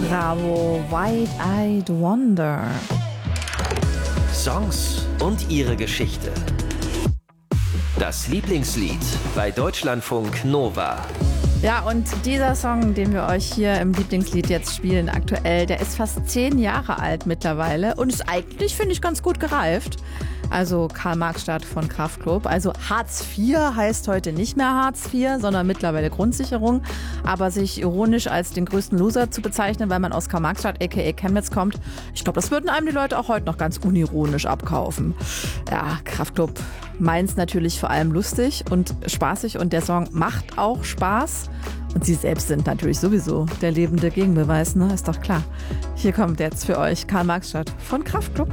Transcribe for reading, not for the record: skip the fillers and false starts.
Bravo, Wide-Eyed Wonder. Songs und ihre Geschichte. Das Lieblingslied bei Deutschlandfunk Nova. Ja, und dieser Song, den wir euch hier im Lieblingslied jetzt spielen aktuell, der ist fast 10 Jahre alt mittlerweile und ist eigentlich, finde ich, ganz gut gereift. Also Karl-Marx-Stadt von Kraftklub. Also Hartz IV heißt heute nicht mehr Hartz IV, sondern mittlerweile Grundsicherung. Aber sich ironisch als den größten Loser zu bezeichnen, weil man aus Karl-Marx-Stadt aka Chemnitz kommt, ich glaube, das würden einem die Leute auch heute noch ganz unironisch abkaufen. Ja, Kraftklub meint's natürlich vor allem lustig und spaßig und der Song macht auch Spaß. Und sie selbst sind natürlich sowieso der lebende Gegenbeweis, ne? Ist doch klar. Hier kommt jetzt für euch Karl-Marx-Stadt von Kraftklub.